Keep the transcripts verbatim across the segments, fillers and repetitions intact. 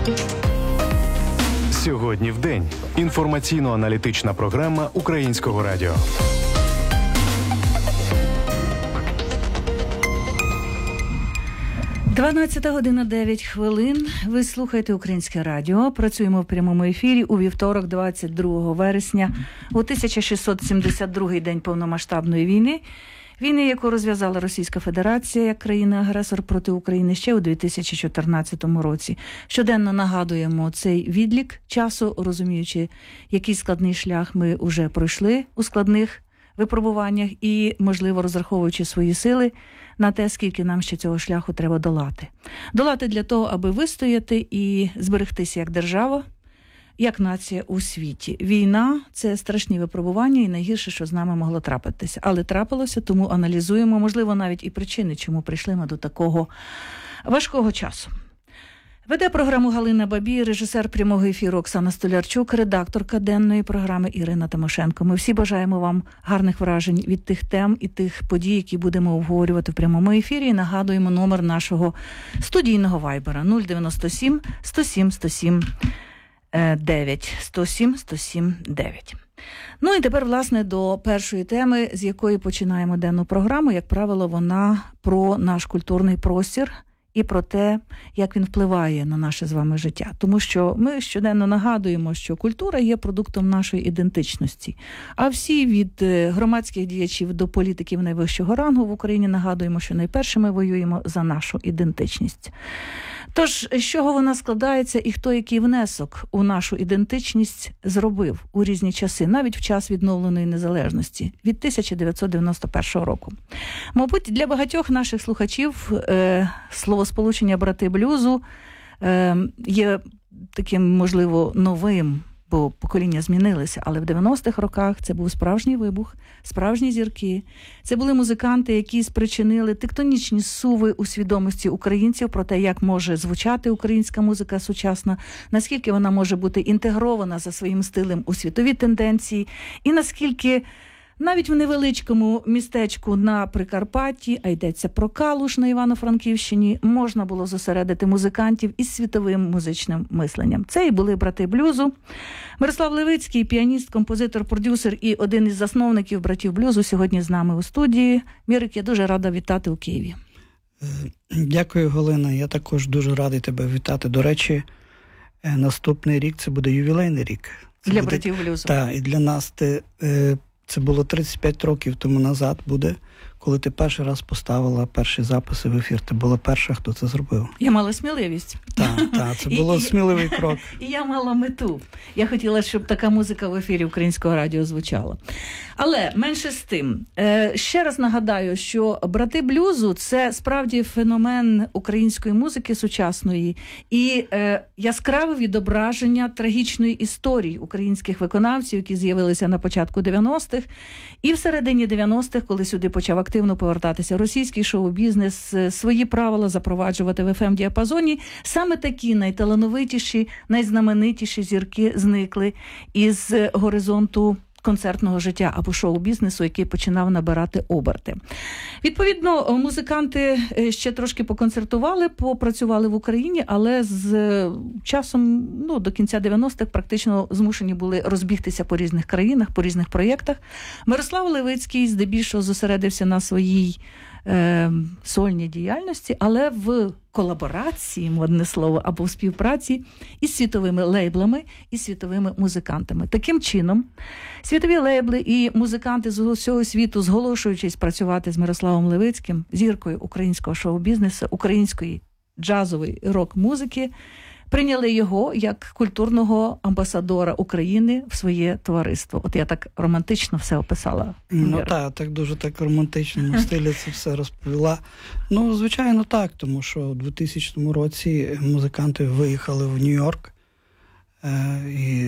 Сьогодні в день. Інформаційно-аналітична програма Українського радіо. дванадцята година дев'ять хвилин. Ви слухаєте Українське радіо. Працюємо в прямому ефірі у вівторок, двадцять другого вересня, у тисяча шістсот сімдесят другий день повномасштабної війни. Війни, яку розв'язала Російська Федерація як країна-агресор проти України ще у дві тисячі чотирнадцятому році. Щоденно нагадуємо цей відлік часу, розуміючи, який складний шлях ми вже пройшли у складних випробуваннях і, можливо, розраховуючи свої сили на те, скільки нам ще цього шляху треба долати. Долати для того, аби вистояти і зберегтися як держава, як нація у світі. Війна – це страшні випробування і найгірше, що з нами могло трапитися. Але трапилося, тому аналізуємо, можливо, навіть і причини, чому прийшли ми до такого важкого часу. Веде програму Галина Бабій, режисер прямого ефіру Оксана Столярчук, редакторка денної програми Ірина Тимошенко. Ми всі бажаємо вам гарних вражень від тих тем і тих подій, які будемо обговорювати в прямому ефірі. І нагадуємо номер нашого студійного вайбера нуль дев'яносто сім сто сім сто сім дев'ять. сто сім сто сім дев'ять. Ну і тепер, власне, до першої теми, з якої починаємо денну програму. Як правило, вона про наш культурний простір і про те, як він впливає на наше з вами життя. Тому що ми щоденно нагадуємо, що культура є продуктом нашої ідентичності. А всі від громадських діячів до політиків найвищого рангу в Україні нагадуємо, що найперше ми воюємо за нашу ідентичність. Тож, з чого вона складається і хто який внесок у нашу ідентичність зробив у різні часи, навіть в час відновленої незалежності від тисяча дев'ятсот дев'яносто першого року. Мабуть, для багатьох наших слухачів е, словосполучення «брати блюзу» е, є таким, можливо, новим, бо покоління змінилися, але в дев'яностих роках це був справжній вибух, справжні зірки. Це були музиканти, які спричинили тектонічні зсуви у свідомості українців про те, як може звучати українська музика сучасна, наскільки вона може бути інтегрована за своїм стилем у світові тенденції, і наскільки навіть в невеличкому містечку на Прикарпатті, а йдеться про Калуш на Івано-Франківщині, можна було зосередити музикантів із світовим музичним мисленням. Це і були брати блюзу. Мирослав Левицький, піаніст, композитор, продюсер і один із засновників братів блюзу, сьогодні з нами у студії. Мірик, я дуже рада вітати у Києві. Дякую, Галина. Я також дуже радий тебе вітати. До речі, наступний рік це буде ювілейний рік. Це для буде... братів блюзу. Так, і для нас ти... Це було тридцять п'ять років тому назад буде, коли ти перший раз поставила перші записи в ефір. Ти була перша, хто це зробив. Я мала сміливість. Так, так, це було сміливий крок. І я мала мету. Я хотіла, щоб така музика в ефірі Українського радіо звучала. Але менше з тим, ще раз нагадаю, що брати блюзу – це справді феномен української музики сучасної і яскраве відображення трагічної історії українських виконавців, які з'явилися на початку дев'яностих. І в середині дев'яностих, коли сюди почав активно повертатися російський шоу-бізнес, свої правила запроваджувати в еф ем-діапазоні, саме такі найталановитіші, найзнаменитіші зірки зникли із горизонту концертного життя або шоу-бізнесу, який починав набирати оберти. Відповідно, музиканти ще трошки поконцертували, попрацювали в Україні, але з часом, ну, до кінця дев'яностих практично змушені були розбігтися по різних країнах, по різних проєктах. Мирослав Левицький здебільшого зосередився на своїй е, сольній діяльності, але в колаборації, модне слово, або в співпраці із світовими лейблами і світовими музикантами. Таким чином, світові лейбли і музиканти з усього світу, зголошуючись працювати з Мирославом Левицьким, зіркою українського шоу-бізнесу, української джазової рок-музики, прийняли його як культурного амбасадора України в своє товариство. От я так романтично все описала. Ну так, так дуже так в романтичному стилі це все розповіла. Ну, звичайно, так, тому що у двохтисячному році музиканти виїхали в Нью-Йорк е- і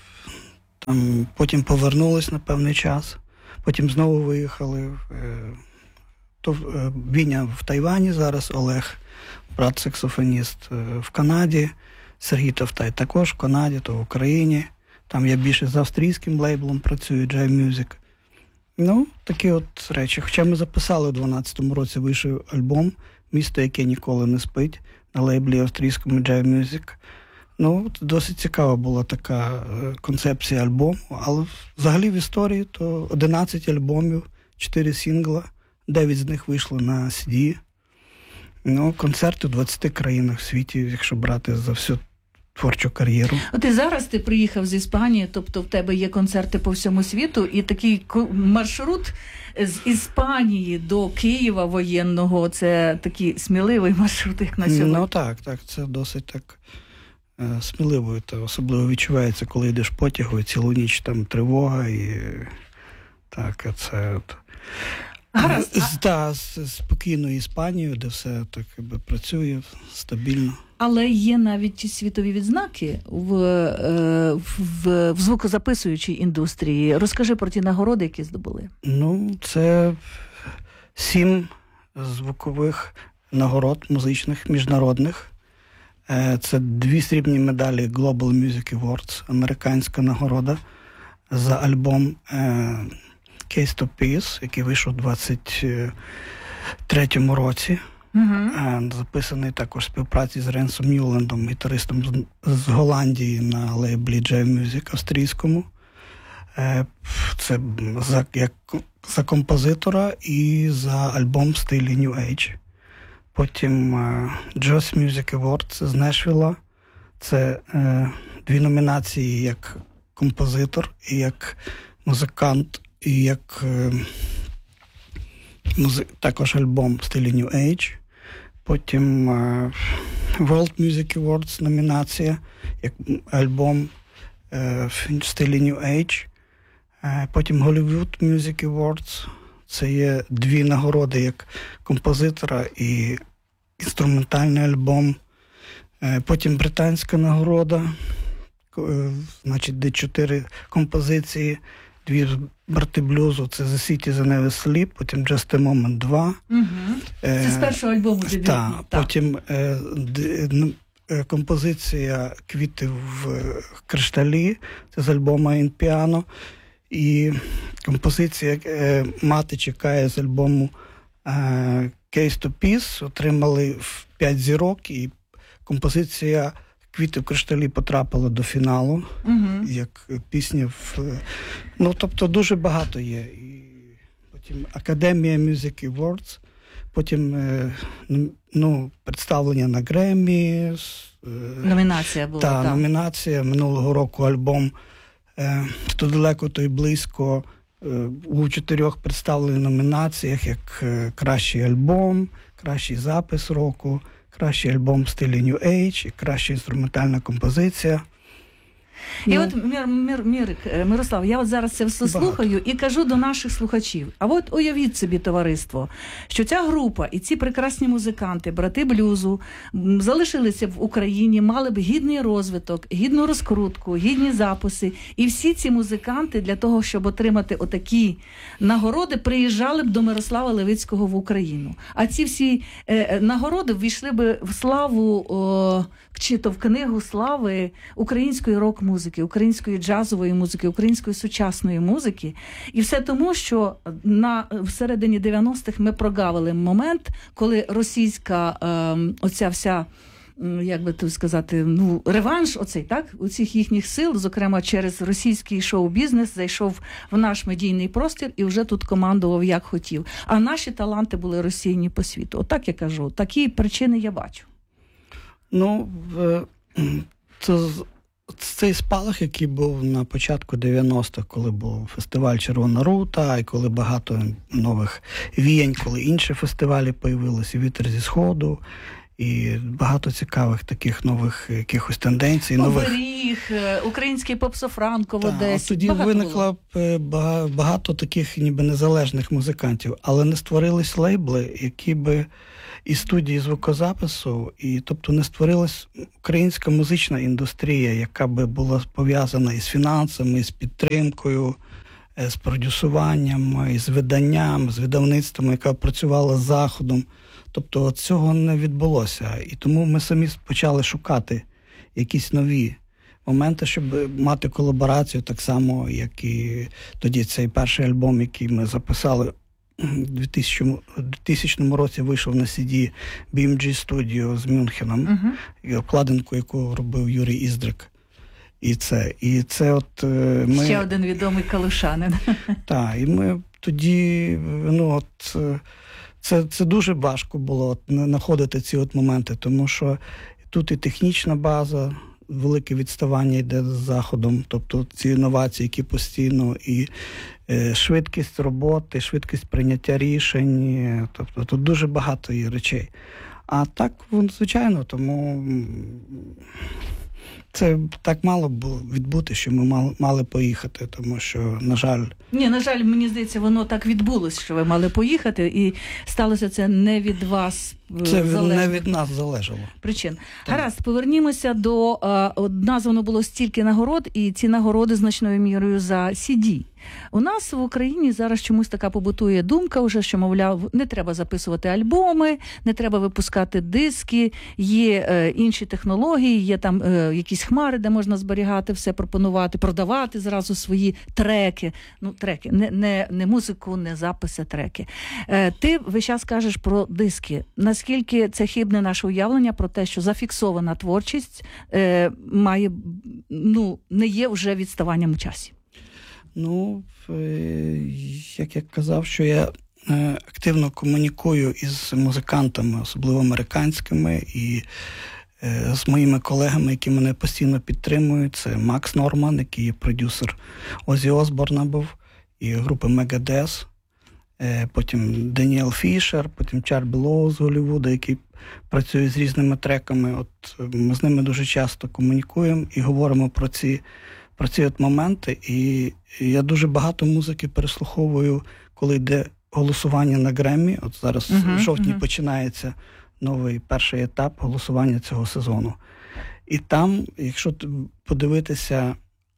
там потім повернулись на певний час, потім знову виїхали. Е- то е- Віня в Тайвані зараз, Олег, брат-саксофоніст, е- в Канаді, Сергій Товтай також в Канаді, то в Україні. Там я більше з австрійським лейблом працюю, Jive Music. Ну, такі от речі. Хоча ми записали у дванадцятому році, вийшов альбом «Місто, яке ніколи не спить» на лейблі австрійському Jive Music. Ну, досить цікава була така концепція альбому, але взагалі в історії то одинадцять альбомів, чотири сінгла, дев'ять з них вийшло на сі ді. Ну, концерти в двадцяти країнах в світі, якщо брати за всю творчу кар'єру. От і зараз ти приїхав з Іспанії, тобто в тебе є концерти по всьому світу, і такий маршрут з Іспанії до Києва воєнного, це такий сміливий маршрут, як на сьогодні. Ну так, так, це досить так е, сміливо, та особливо відчувається, коли йдеш потягу, і цілу ніч там тривога, і так, це... От. Гаразд. З, та, з спокійною Іспанією, де все так якби працює стабільно. Але є навіть світові відзнаки в, в, в звукозаписуючій індустрії. Розкажи про ті нагороди, які здобули. Ну, це сім звукових нагород музичних, міжнародних. Це дві срібні медалі Global Music Awards, американська нагорода за альбом Case to Peace, який вийшов у двадцять третьому році. Uh-huh. Записаний також в співпраці з Ренсом Ньюлендом, гітаристом з, з Голландії на лейблі Jive Music австрійському. Це за, як, за композитора і за альбом в стилі New Age. Потім uh, Joss Music Awards з Нешвілла. Це uh, дві номінації як композитор і як музикант, і як uh, музи... також альбом в стилі New Age. Потім uh, World Music Awards номінація, як альбом uh, в стилі New Age. Uh, потім Hollywood Music Awards. Це є дві нагороди як композитора і інструментальний альбом. Uh, потім британська нагорода, uh, значить, де чотири композиції. Дві брати блюзу, це The City That Never Sleep, потім Just a Moment два. Угу. Це е, з першого альбому дебютний. Та, так, потім е, д, е, композиція «Квіти в кришталі», це з альбому «In Piano». І композиція е, «Мати чекає» з альбому е, «Case to Peace» отримали в п'ять зірок, і композиція «Квіти в кришталі» потрапила до фіналу, uh-huh. як пісня в... Ну, тобто, дуже багато є. І потім Академія Music Awards, потім ну, представлення на Греммі. Номінація була, та, так. номінація. Минулого року альбом «То далеко, то й близько» у чотирьох представлених номінаціях, як кращий альбом, кращий запис року, кращий альбом в стилі New Age і краща інструментальна композиція. І ну, от, Мир, Мир, Мир, Мирослав, я от зараз це все багато. слухаю і кажу до наших слухачів. А от уявіть собі, товариство, що ця група і ці прекрасні музиканти, брати блюзу, залишилися в Україні, мали б гідний розвиток, гідну розкрутку, гідні записи. І всі ці музиканти для того, щоб отримати отакі нагороди, приїжджали б до Мирослава Левицького в Україну. А ці всі е, нагороди ввійшли б в славу, о, чи то в книгу слави української рок-музики, української джазової музики, української сучасної музики. І все тому, що на всередині дев'яностих ми прогавили момент, коли російська е, оця вся, як би тут сказати, ну, реванш оцей, так, оцих їхніх сил, зокрема через російський шоу-бізнес, зайшов в наш медійний простір і вже тут командував як хотів. А наші таланти були розсіяні по світу. Отак я кажу, такі причини я бачу. Ну, це, цей спалах, який був на початку дев'яностих, коли був фестиваль «Червона рута», і коли багато нових віянь, коли інші фестивалі появилися, «Вітер зі Сходу», і багато цікавих таких нових якихось тенденцій. Оберіг, нових... український попсофранко в Одесі. Тоді багато виникло було. багато таких ніби незалежних музикантів, але не створились лейбли, які би і студії звукозапису, і тобто не створилась українська музична індустрія, яка би була пов'язана із фінансами, з підтримкою, з продюсуванням, із виданням, з видавництвом, яка працювала з Заходом. Тобто цього не відбулося. І тому ми самі почали шукати якісь нові моменти, щоб мати колаборацію так само, як і тоді цей перший альбом, який ми записали у двохтисячному році вийшов на сі ді бі ем джі Studio з Мюнхеном, uh-huh. і обкладинку, яку робив Юрій Іздрик. І це, і це от ми... Ще один відомий калушанин. Так, і ми тоді, ну от, це, це дуже важко було от, знаходити ці от моменти, тому що тут і технічна база, велике відставання йде з Заходом, тобто ці інновації, які постійно, і е, швидкість роботи, швидкість прийняття рішень, тобто тут дуже багато є речей. А так, звичайно, тому це так мало було відбути, що ми мали, мали поїхати, тому що, на жаль... Ні, на жаль, мені здається, воно так відбулося, що ви мали поїхати, і сталося це не від вас. Це залежно. Не від нас залежало. Причин. Так. Гаразд, повернімося до... А, названо було стільки нагород, і ці нагороди значною мірою за сі ді. У нас в Україні зараз чомусь така побутує думка вже, що, мовляв, не треба записувати альбоми, не треба випускати диски, є е, інші технології, є там е, якісь хмари, де можна зберігати все, пропонувати, продавати зразу свої треки. Ну, треки, не, не, не музику, не записи, треки. Е, ти весь час кажеш про диски. Наскільки це хибне наше уявлення про те, що зафіксована творчість е, має, ну, не є вже відставанням у часі? Ну, як я казав, що я активно комунікую із музикантами, особливо американськими, і з моїми колегами, які мене постійно підтримують. Це Макс Норман, який є продюсер Озі Осборна був, і групи Megadeth, потім Даніел Фішер, потім Чарбі Лоу з Голлівуда, який працює з різними треками. От ми з ними дуже часто комунікуємо і говоримо про ці про ці от моменти, і я дуже багато музики переслуховую, коли йде голосування на Греммі. От зараз uh-huh, в жовтні uh-huh. починається новий перший етап голосування цього сезону. І там, якщо подивитися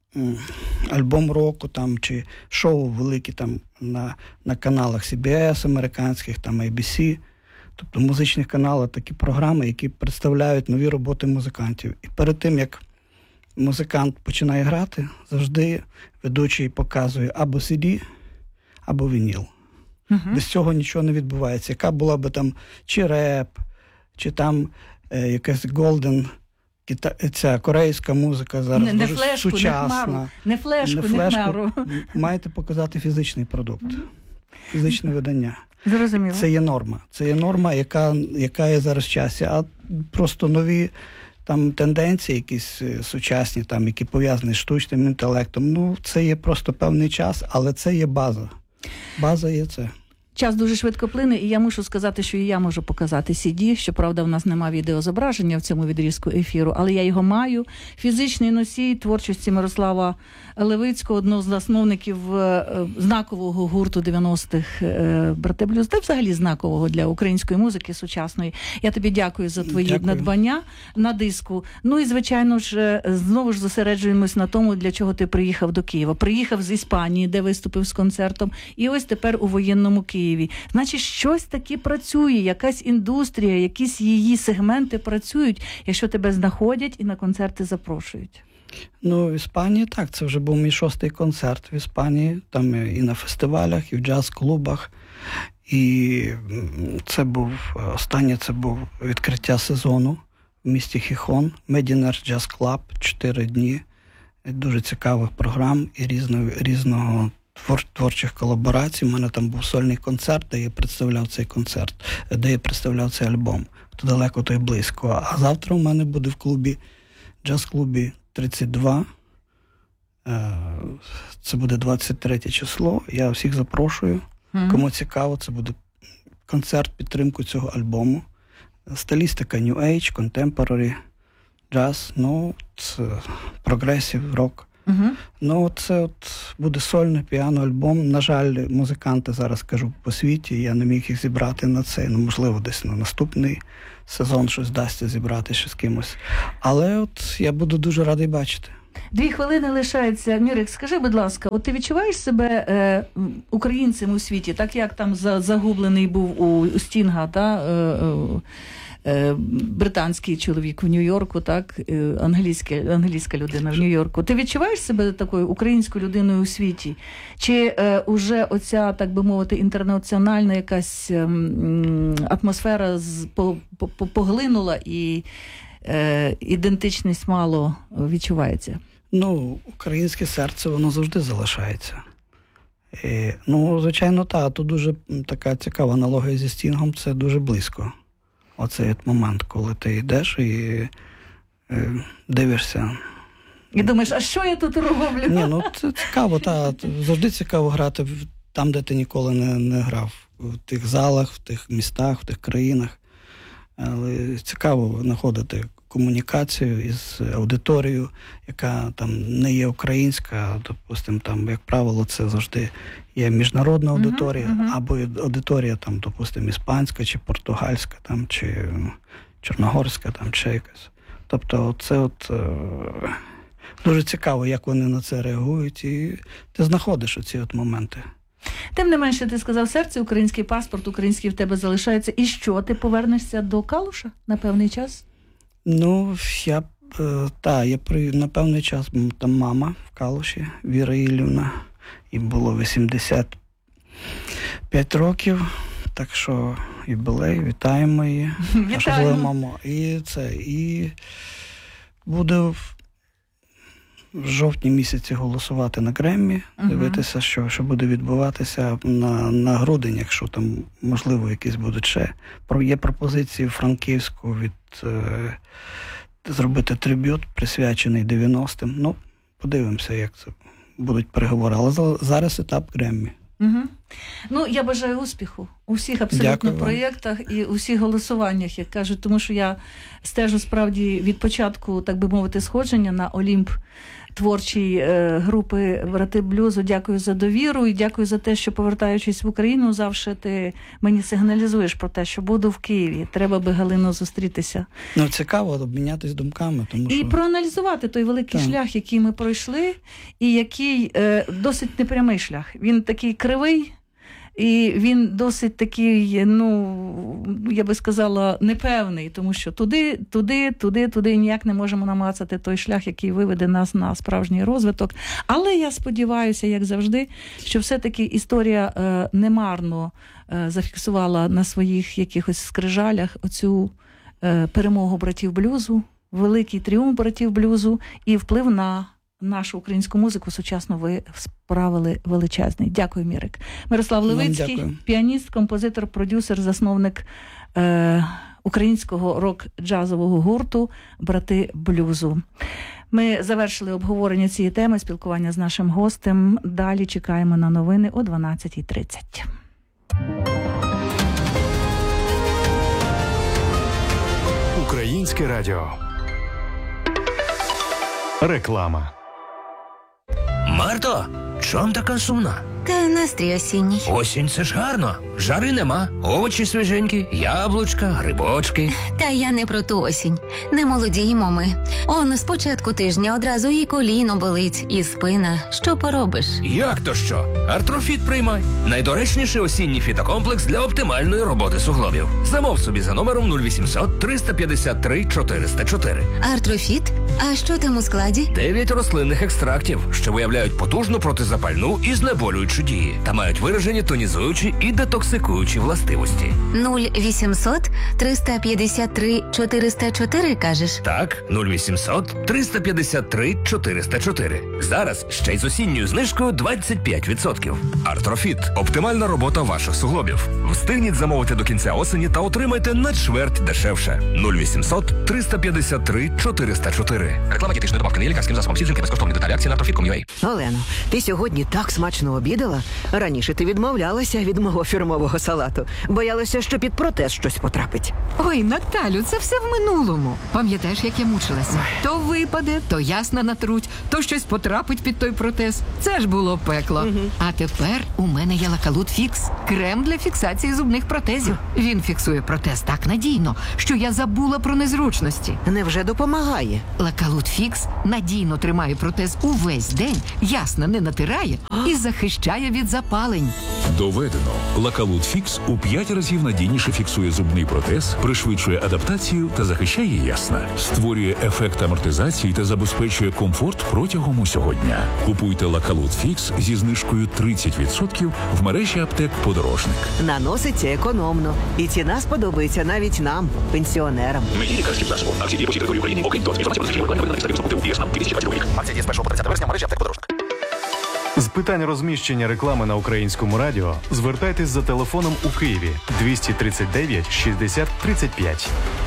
альбом року там, чи шоу великі там на, на каналах сі бі ес американських, там ей бі сі, тобто музичних каналах, такі програми, які представляють нові роботи музикантів. І перед тим, як музикант починає грати, завжди ведучий показує або сі ді, або вініл. Uh-huh. Без цього нічого не відбувається. Яка була би там чи реп, чи там е, якась голден, ця корейська музика зараз не, дуже не флешку, сучасна. Не флешку, не флешку, не хмару. Маєте показати фізичний продукт, фізичне видання. Зрозуміло. Це є норма. Це є норма, яка, яка є зараз в часі. А просто нові там тенденції якісь сучасні, там, які пов'язані з штучним інтелектом, ну, це є просто певний час, але це є база. База є це. Час дуже швидко плине, і я мушу сказати, що і я можу показати сі ді. Щоправда, в нас немає відеозображення в цьому відрізку ефіру, але я його маю. Фізичний носій творчості Мирослава Левицького, одного з засновників знакового гурту дев'яностих «Брати Блюз», та взагалі знакового для української музики сучасної. Я тобі дякую за твої дякую. надбання на диску. Ну і, звичайно ж, знову ж зосереджуємось на тому, для чого ти приїхав до Києва. Приїхав з Іспанії, де виступив з концертом, і ось тепер у воєнному Києві. Значить, щось таке працює, якась індустрія, якісь її сегменти працюють, якщо тебе знаходять і на концерти запрошують. Ну, в Іспанії так, це вже був мій шостий концерт в Іспанії, там і на фестивалях, і в джаз-клубах. І це був, останнє це був відкриття сезону в місті Хіхон, Медінер Джаз Клаб, чотири дні, дуже цікавих програм і різного, різного твор, творчих колаборацій. У мене там був сольний концерт, де я представляв цей концерт, де я представляв цей альбом. То далеко, то й близько. А завтра у мене буде в клубі, джаз-клубі тридцять два. Це буде двадцять третє число. Я всіх запрошую. Mm-hmm. Кому цікаво, це буде концерт підтримку цього альбому. Стилістика New Age, Contemporary, джаз, ну, це прогресів, рок. Uh-huh. Ну, це от буде сольний піано-альбом. На жаль, музиканти зараз, кажу, по світі, я не міг їх зібрати на цей, ну, можливо, десь на наступний сезон щось вдасться зібрати ще з кимось. Але от я буду дуже радий бачити. Дві хвилини лишається. Мірик, скажи, будь ласка, от ти відчуваєш себе е, українцем у світі, так як там за, загублений був у, у Стінга, та, е, британський чоловік в Нью-Йорку, так, англійська, англійська людина в Нью-Йорку. Ти відчуваєш себе такою українською людиною у світі? Чи е, уже оця, так би мовити, інтернаціональна якась е, атмосфера з, по, по, поглинула і е, ідентичність мало відчувається? Ну, українське серце, воно завжди залишається. І, ну, звичайно, так. Тут дуже така цікава аналогія зі Стінгом, це дуже близько. Оцей момент, коли ти йдеш і е, дивишся. І думаєш, а що я тут роблю? Ні, ну це цікаво, так. Завжди цікаво грати там, де ти ніколи не, не грав. В тих залах, в тих містах, в тих країнах. Але цікаво знаходити комунікацію із аудиторією, яка там не є українська, допустимо, там, як правило, це завжди є міжнародна аудиторія, uh-huh, uh-huh. або аудиторія, там, допустимо, іспанська, чи португальська, там, чи чорногорська, там, чи якась. Тобто це от е- дуже цікаво, як вони на це реагують, і ти знаходиш оці от моменти. Тим не менше, ти сказав, серце, український паспорт, український в тебе залишається. І що, ти повернешся до Калуша на певний час? Ну, я, так, я при, на певний час, там мама в Калуші, Віра Іллівна, їй було вісімдесят п'ять років, так що юбілей, вітаємо її. Вітаємо. Мамо. І це, і буде в, в жовтні місяці голосувати на Греммі, uh-huh. дивитися, що, що буде відбуватися на, на грудень, якщо там, можливо, якісь будуть ще. Є пропозиції в Франківську від е, зробити триб'ют, присвячений дев'яностим. Ну, подивимося, як це будуть переговори. Але зараз етап Греммі. Угу. Ну, я бажаю успіху у всіх абсолютно Дякую проєктах і у всіх голосуваннях, як кажуть, тому що я стежу справді від початку, так би мовити, сходження на Олімп творчої е, групи «Брати блюзу». Дякую за довіру і дякую за те, що, повертаючись в Україну, завжди ти мені сигналізуєш про те, що буду в Києві. Треба би, Галино, зустрітися. Ну, цікаво обмінятись думками. Тому що... І проаналізувати той великий так. шлях, який ми пройшли, і який е, досить непрямий шлях. Він такий кривий, і він досить такий, ну, я би сказала, непевний, тому що туди, туди, туди, туди ніяк не можемо намацати той шлях, який виведе нас на справжній розвиток. Але я сподіваюся, як завжди, що все-таки історія е, немарно е, зафіксувала на своїх якихось скрижалях оцю е, перемогу братів блюзу, великий тріумф братів блюзу і вплив на нашу українську музику сучасно ви справили величезний. Дякую, Мірик. Мирослав Левицький, піаніст, композитор, продюсер, засновник е- українського рок-джазового гурту «Брати блюзу». Ми завершили обговорення цієї теми, спілкування з нашим гостем. Далі чекаємо на новини о дванадцятій тридцять. Українське радіо. Реклама. Марто, чом така сумна? Та настрій осінній. Осінь – це ж гарно. Жари нема, овочі свіженькі, яблучка, грибочки. Та я не про ту осінь. Не молодіємо ми. Он з початку тижня одразу і коліно болить, і спина. Що поробиш? Як то що? Артрофіт приймай. Найдоречніший осінній фітокомплекс для оптимальної роботи суглобів. Замов собі за номером нуль вісімсот триста п'ятдесят три чотириста чотири. Артрофіт? А що там у складі? Дев'ять рослинних екстрактів, що виявляють потужну протизапальну і знеболюючу дії та мають виражені тонізуючі і детоксикуючі властивості. нуль вісімсот триста п'ятдесят три чотириста чотири, кажеш? Так, нуль вісімсот триста п'ятдесят три чотириста чотири. Зараз ще й з осінньою знижкою двадцять п'ять відсотків. Артрофіт – оптимальна робота ваших суглобів. Встигніть замовити до кінця осені та отримайте на чверть дешевше. нуль вісімсот триста п'ятдесят три чотириста чотири. Реклама дієтичної добавки не є лікарським засобом. Всі дзвінки безкоштовні. Деталі акції на артрофіт крапка ком крапка ю а. Олено, ти сьогодні так смачно обідала. Раніше ти відмовлялася від мого фірмового салату. Боялася, що під протез щось потрапить. Ой, Наталю, це все в минулому. Пам'ятаєш, як я мучилася? То випаде, то ясно натруть, то щось потрапить під той протез. Це ж було пекло. Угу. А тепер у мене є Лакалут Фікс. Крем для фіксації зубних протезів. Він фіксує протез так надійно, що я забула про незручності. Невже допомагає? Лакалут Фікс надійно тримає протез увесь день, ясно не натирає і захищає від запалень. Доведено. Лакалут Фікс у п'ять разів надійніше фіксує зубний протез, пришвидшує адаптацію та захищає ясна. Створює ефект амортизації та забезпечує комфорт протягом усього дня. Купуйте Лакалут Фікс зі знижкою тридцять відсотків в мережі аптек «Подорожник». Наноситься економно. І ціна сподобається навіть нам, пенсіонерам. Мені лікарським засобом. Акції дії по всій території України. Окрім того, інформація про захищення виконання та відсотку ТУ ЄС на дві тисячі двадцятий рік. Акція діє з першого по тридцяте вересня в мережі аптек «Подорожник». З питань розміщення реклами на Українському радіо звертайтесь за телефоном у Києві двісті тридцять дев'ять шістдесят тридцять п'ять.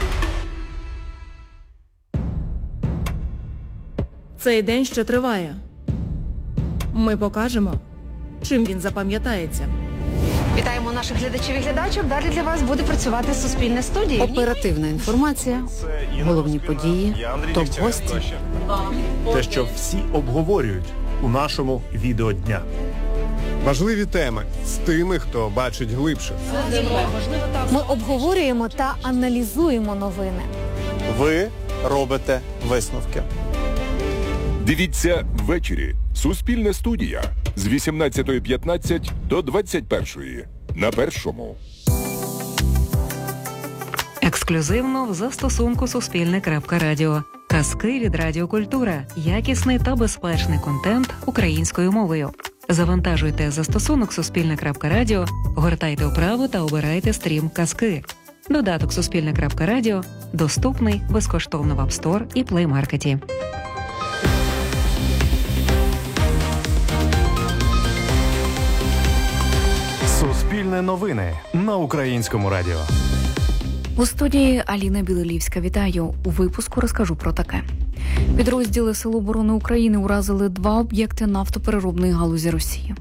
Цей день ще триває. Ми покажемо, чим він запам'ятається. Вітаємо наших глядачів і глядачок. Далі для вас буде працювати Суспільне студія. Оперативна інформація, головні події, топ-гості. Те, що всі обговорюють у нашому відео дня. Важливі теми з тими, хто бачить глибше. Ми обговорюємо та аналізуємо новини. Ви робите висновки. Дивіться ввечері. Суспільна студія з вісімнадцятої п'ятнадцять до двадцять першої на Першому. Ексклюзивно в застосунку Суспільне.Радіо. Казки від Радіокультура. Якісний та безпечний контент українською мовою. Завантажуйте застосунок Суспільне.Радіо, гортайте вправо та обирайте стрім «Казки». Додаток Суспільне.Радіо доступний безкоштовно в App Store і Play Market. Суспільне новини на Українському радіо. У студії Аліна Білолівська. Вітаю. У випуску розкажу про таке. Підрозділи Сил оборони України уразили два об'єкти нафтопереробної галузі Росії.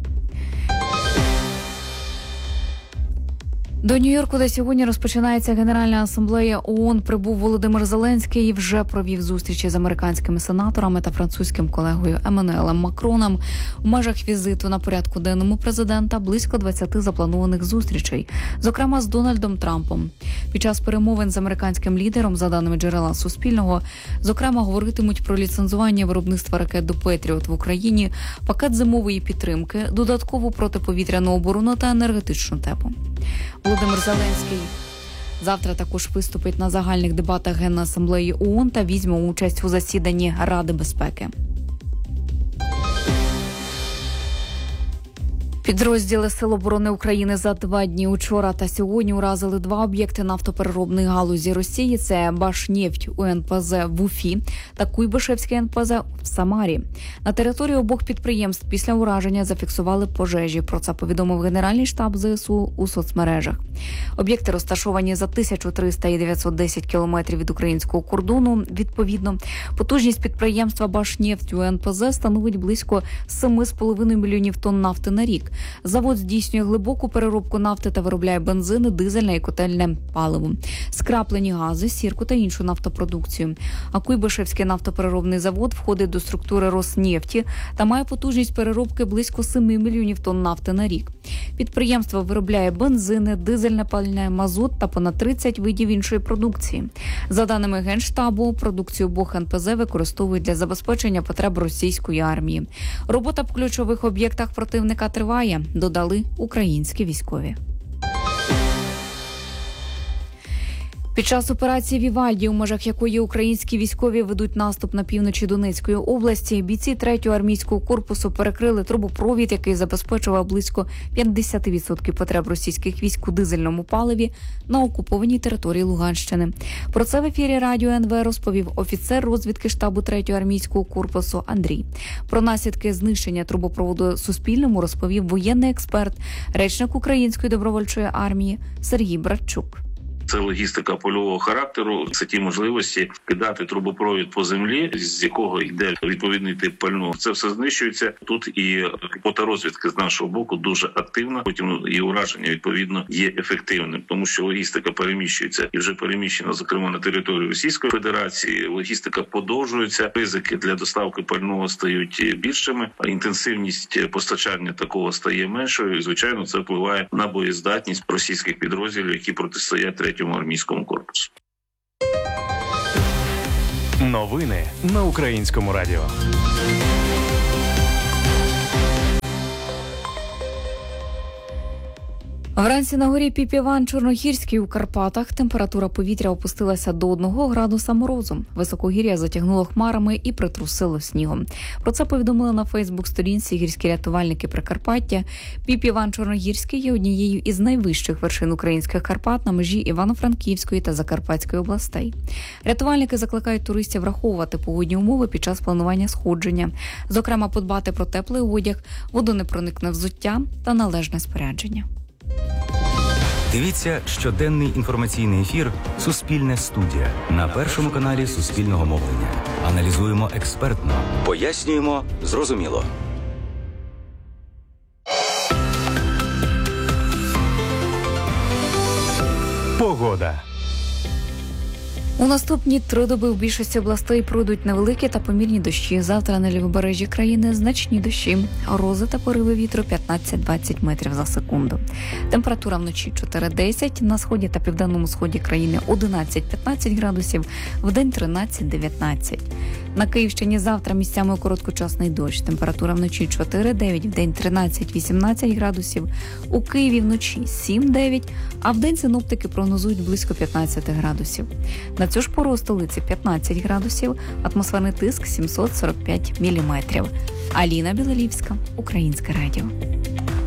До Нью-Йорку, де сьогодні розпочинається Генеральна асамблея ООН, прибув Володимир Зеленський і вже провів зустрічі з американськими сенаторами та французьким колегою Еммануелем Макроном. У межах візиту на порядку денному президента близько двадцяти запланованих зустрічей, зокрема з Дональдом Трампом. Під час перемовин з американським лідером, за даними джерела Суспільного, зокрема говоритимуть про ліцензування виробництва ракет до «Петріот» в Україні, пакет зимової підтримки, додаткову протиповітряну оборону та енергетичну тему. Володимир Зеленський завтра також виступить на загальних дебатах Генасамблеї ООН та візьме участь у засіданні Ради безпеки. Підрозділи Сил оборони України за два дні учора та сьогодні уразили два об'єкти нафтопереробної галузі Росії. Це Башнефть у ен пе зе в Уфі та Куйбишевське ен пе зе в Самарі. На території обох підприємств після ураження зафіксували пожежі. Про це повідомив Генеральний штаб зе ес у у соцмережах. Об'єкти розташовані за тисячу триста і дев'ятсот десять кілометрів від українського кордону. Відповідно, потужність підприємства Башнефть у ен пе зе становить близько семи з половиною мільйонів тонн нафти на рік. Завод здійснює глибоку переробку нафти та виробляє бензини, дизельне і котельне паливо, скраплені гази, сірку та іншу нафтопродукцію. А Куйбишевський нафтопереробний завод входить до структури Роснефті та має потужність переробки близько семи мільйонів тонн нафти на рік. Підприємство виробляє бензини, дизельне пальне, мазут та понад тридцять видів іншої продукції. За даними Генштабу, продукцію обох ен пе зе використовують для забезпечення потреб російської армії. Робота по ключових об'єктах противника триває, додали українські військові. Під час операції «Вівальді», у межах якої українські військові ведуть наступ на півночі Донецької області, бійці третього армійського корпусу перекрили трубопровід, який забезпечував близько п'ятдесят відсотків потреб російських військ у дизельному паливі на окупованій території Луганщини. Про це в ефірі радіо ен ве розповів офіцер розвідки штабу третього армійського корпусу Андрій. Про наслідки знищення трубопроводу Суспільному розповів воєнний експерт, речник Української добровольчої армії Сергій Братчук. Це логістика польового характеру, це ті можливості кидати трубопровід по землі, з якого йде відповідний тип пального. Це все знищується. Тут і робота розвідки з нашого боку дуже активна. Потім і ураження, відповідно, є ефективним, тому що логістика переміщується і вже переміщена, зокрема, на територію Російської Федерації. Логістика подовжується, ризики для доставки пального стають більшими, а інтенсивність постачання такого стає меншою. І, звичайно, це впливає на боєздатність російських підрозділів, які протистоять третьому армійському корпусу. Новини на Українському радіо. Вранці на горі Піпіван Чорногірській у Карпатах температура повітря опустилася до одного градуса морозу. Високогір'я затягнуло хмарами і притрусило снігом. Про це повідомили на Фейсбук-сторінці гірські рятувальники Прикарпаття. Піпіван Чорногірський є однією із найвищих вершин українських Карпат на межі Івано-Франківської та Закарпатської областей. Рятувальники закликають туристів враховувати погодні умови під час планування сходження. Зокрема, подбати про теплий одяг, водонепроникне взуття та належне спорядження. Дивіться щоденний інформаційний ефір «Суспільне студія» на Першому каналі Суспільного мовлення. Аналізуємо експертно, пояснюємо зрозуміло. Погода. У наступні три доби в більшості областей пройдуть невеликі та помірні дощі. Завтра на лівобережжі країни значні дощі. Грози та пориви вітру п'ятнадцять-двадцять метрів за секунду. Температура вночі чотири-десять, на сході та південному сході країни одинадцять-п'ятнадцять градусів, вдень тринадцять-дев'ятнадцять. На Київщині завтра місцями короткочасний дощ. Температура вночі чотири-дев'ять, вдень тринадцять-вісімнадцять градусів. У Києві вночі сім-дев'ять, а вдень синоптики прогнозують близько п'ятнадцять градусів. На цю ж пору у столиці п'ятнадцять градусів, атмосферний тиск сімсот сорок п'ять міліметрів. Аліна Білолівська, Українське радіо.